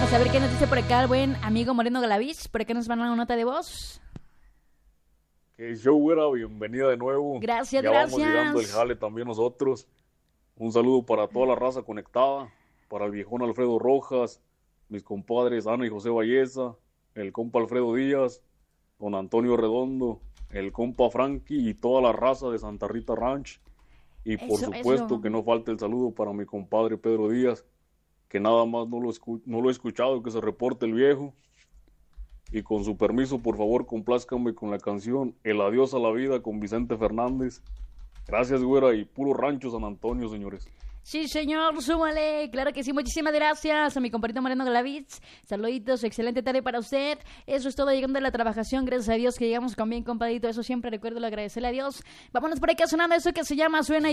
Vamos a ver qué nos dice por acá el buen amigo Moreno Galaviz. Por acá nos van a una nota de voz. Que show, güera, bienvenida de nuevo. Gracias, ya gracias. Vamos llegando el jale también nosotros. Un saludo para toda la raza conectada, para el viejón Alfredo Rojas, mis compadres Ana y José Valleza, el compa Alfredo Díaz, don Antonio Redondo, el compa Frankie y toda la raza de Santa Rita Ranch. Y por supuesto que no falte el saludo para mi compadre Pedro Díaz, que nada más no lo he escuchado, que se reporte el viejo. Y con su permiso, por favor, complázcanme con la canción El Adiós a la Vida con Vicente Fernández. Gracias, güera, y puro rancho San Antonio, señores. Sí, señor, súmale. Claro que sí, muchísimas gracias a mi compadrito Moreno Galaviz. Saluditos, excelente tarde para usted. Eso es todo, llegando a la trabajación. Gracias a Dios que llegamos con bien, compadrito. Eso siempre recuerdo agradecerle a Dios. Vámonos por acá sonando eso que se llama Suena y